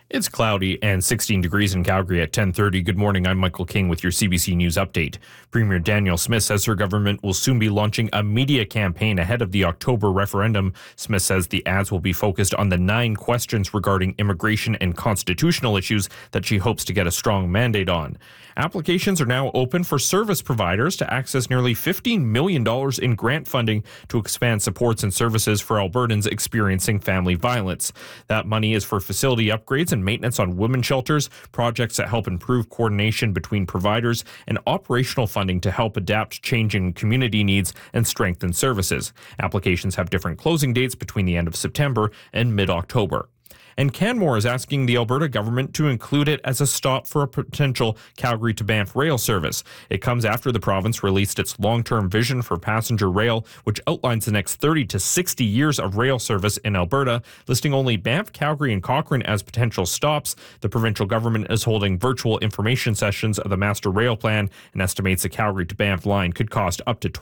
It's cloudy and 16 degrees in Calgary at 10:30. Good morning. I'm Michael King with your CBC News update. Premier Danielle Smith says her government will soon be launching a media campaign ahead of the October referendum. Smith says the ads will be focused on the 9 questions regarding immigration and constitutional issues that she hopes to get a strong mandate on. Applications are now open for service providers to access nearly $15 million in grant funding to expand supports and services for Albertans experiencing family violence. That money is for facility upgrades and maintenance on women's shelters, projects that help improve coordination between providers, and operational funding to help adapt changing community needs and strengthen services. Applications have different closing dates between the end of September and mid-October. And Canmore is asking the Alberta government to include it as a stop for a potential Calgary to Banff rail service. It comes after the province released its long-term vision for passenger rail, which outlines the next 30 to 60 years of rail service in Alberta, listing only Banff, Calgary, and Cochrane as potential stops. The provincial government is holding virtual information sessions of the master rail plan and estimates the Calgary to Banff line could cost up to